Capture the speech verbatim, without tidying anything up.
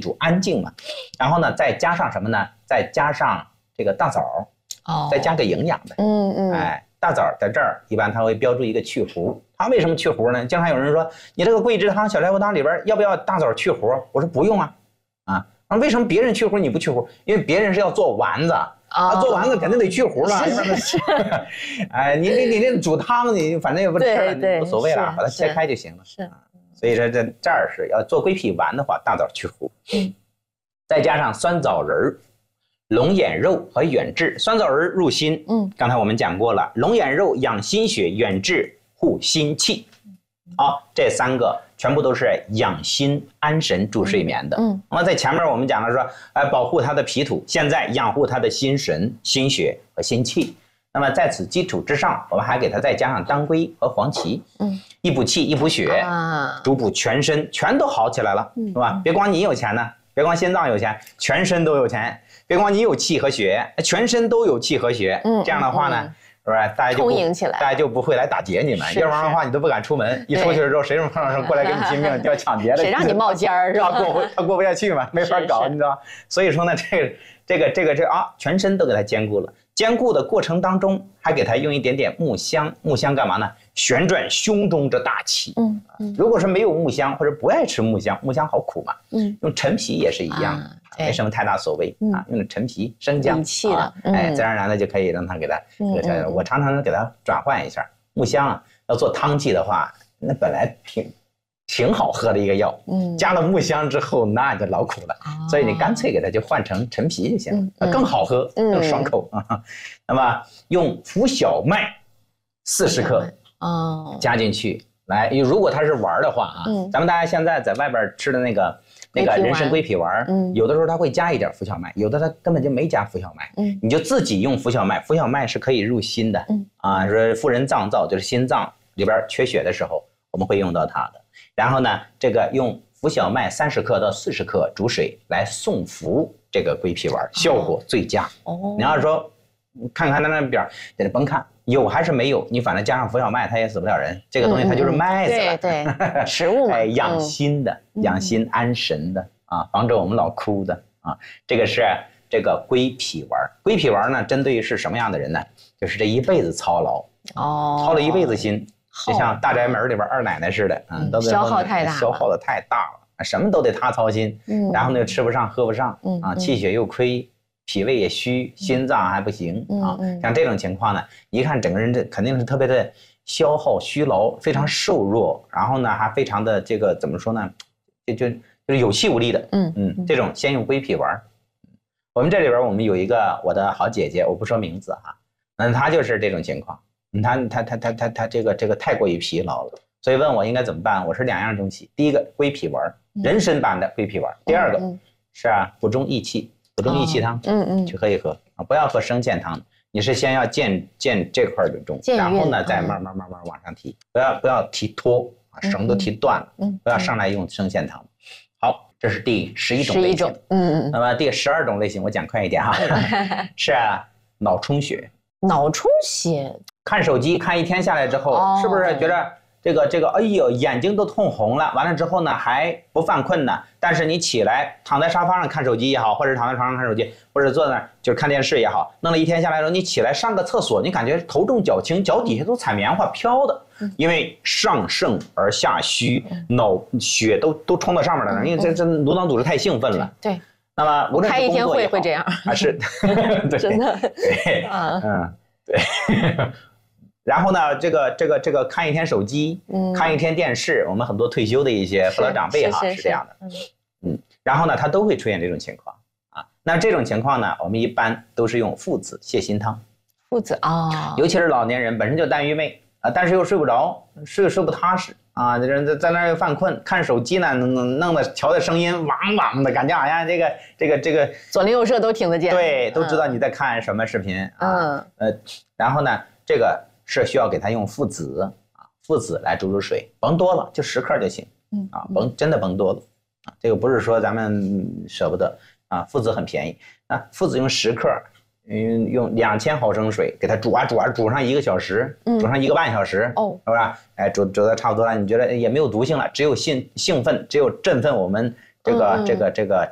主安静嘛。然后呢，再加上什么呢？再加上这个大枣，哦，再加个营养的，嗯嗯，哎，大枣在这儿一般它会标注一个去核。它为什么去核呢？经常有人说你这个桂枝汤、小柴胡汤里边要不要大枣去核？我说不用啊，啊，那为什么别人去核你不去核？因为别人是要做丸子。啊，做丸子肯定得去核了，是是。哎，你你你这煮汤，你反正也不吃了，你无所谓了，把它切开就行了。是。所以说这这儿是要做桂皮丸的话，大枣去核，嗯，再加上酸枣仁、龙眼肉和远志。酸枣仁入心，嗯，刚才我们讲过了，龙眼肉养心血，远志护心气。好，这三个全部都是养心安神助睡眠的。嗯，那么在前面我们讲了说，呃，保护它的脾土，现在养护它的心神、心血和心气。那么在此基础之上，我们还给它再加上当归和黄芪，嗯，一补气，一补血，啊，主补全身，全都好起来了，是吧？别光你有钱呢，别光心脏有钱，全身都有钱；别光你有气和血，全身都有气和血。嗯，这样的话呢？嗯是不是？大家就大家就不会来打劫你们，要不然的话你都不敢出门。一出去之后，谁碰上过来给你拼命，就要抢劫的。 谁让你冒尖儿是吧？ 他过他过不下去嘛，没法搞，你知道。所以说呢，这个这个这个这啊，全身都给它兼顾了。兼顾的过程当中，还给它用一点点木香。木香干嘛呢？旋转胸中这大气。嗯嗯。如果是没有木香或者不爱吃木香，木香好苦嘛。嗯。用陈皮也是一样的。没什么太大所谓啊，用的陈皮、生姜啊，哎，自然而然的就可以让它给它这个调调。我常常给它转换一下。木香啊，要做汤剂的话，那本来挺挺好喝的一个药，嗯，加了木香之后那就老苦了，所以你干脆给它就换成陈皮就行了，更好喝，更爽口啊。那么用浮小麦四十克哦加进去，来，如果它是丸的话啊，咱们大家现在在外边吃的那个。那个人参龟皮丸，嗯，有的时候它会加一点浮小麦，有的它根本就没加浮小麦，嗯，你就自己用浮小麦，浮小麦是可以入心的，嗯啊，说妇人脏燥就是心脏里边缺血的时候，我们会用到它的。然后呢，这个用浮小麦三十克到四十克煮水来送服这个龟皮丸，效果最佳。哦，你要是说看看它那表，得甭看。有还是没有，你反正加上浮小麦，它也死不了人。这个东西它就是麦子了， 对对，食物嘛， 哎，养心的，养心安神的啊，防止我们老哭的啊。这个是这个龟皮丸。龟皮丸呢，针对于是什么样的人呢？就是这一辈子操劳，哦，操了一辈子心，就像大宅门里边二奶奶似的，嗯，都消耗太大， 消耗的太大了，什么都得她操心，嗯，然后呢吃不上喝不上，嗯啊，气血又亏。脾胃也虚，心脏还不行、嗯、啊！像这种情况呢，一看整个人这肯定是特别的消耗虚劳，非常瘦弱，然后呢还非常的这个怎么说呢，就就就是有气无力的。嗯嗯，这种先用龟皮丸。我们这里边我们有一个我的好姐姐，我不说名字哈，嗯，她就是这种情况，她她她她她她这个这个太过于疲劳了，所以问我应该怎么办？我是两样东西，第一个龟皮丸，人参版的龟皮丸，第二个是啊补中益气。补中益气汤，嗯嗯，就可以喝啊，不要喝生健汤。你是先要健健这块的中，然后呢再慢慢慢慢往上提，不要不要提脱啊，绳都提断了，嗯，不要上来用生健汤。好，这是第十一种类型，嗯嗯。那么第十二种类型我讲快一点哈，是脑充血。 脑充血， 看手机看一天下来之后，是不是觉得？这个这个，哎呦，眼睛都通红了。完了之后呢，还不犯困呢。但是你起来躺在沙发上看手机也好，或者躺在床上看手机，或者坐在那儿就是看电视也好，弄了一天下来之后，你起来上个厕所，你感觉头重脚轻，脚底下都踩棉花飘的，因为上盛而下虚，脑血都都冲到上面来了，因为这这颅脑组织太兴奋了。 对。 那么无论开一天会会这样， 还是真的。 对，嗯，对。然后呢，这个这个这个看一天手机，嗯，看一天电视，我们很多退休的一些父老长辈哈是这样的，嗯，然后呢，他都会出现这种情况啊。那这种情况呢，我们一般都是用附子泻心汤。 附子啊， 尤其是老年人本身就耽于寐啊，但是又睡不着，睡又睡不踏实啊，这人在在那儿又犯困，看手机呢，弄弄的调的声音汪汪的，感觉好像这个这个这个左邻右舍都听得见， 对，都知道你在看什么视频啊，嗯，呃，然后呢，这个。是需要给他用附子啊，附子来煮煮水，甭多了，就十克就行。嗯啊，甭真的甭多了啊，这个不是说咱们舍不得啊，附子很便宜啊，附子用十克，嗯，用两千毫升水给它煮啊煮啊煮上一个小时，煮上一个半小时，哦，是吧？哎，煮煮的差不多了，你觉得也没有毒性了，只有兴兴奋，只有振奋我们这个这个这个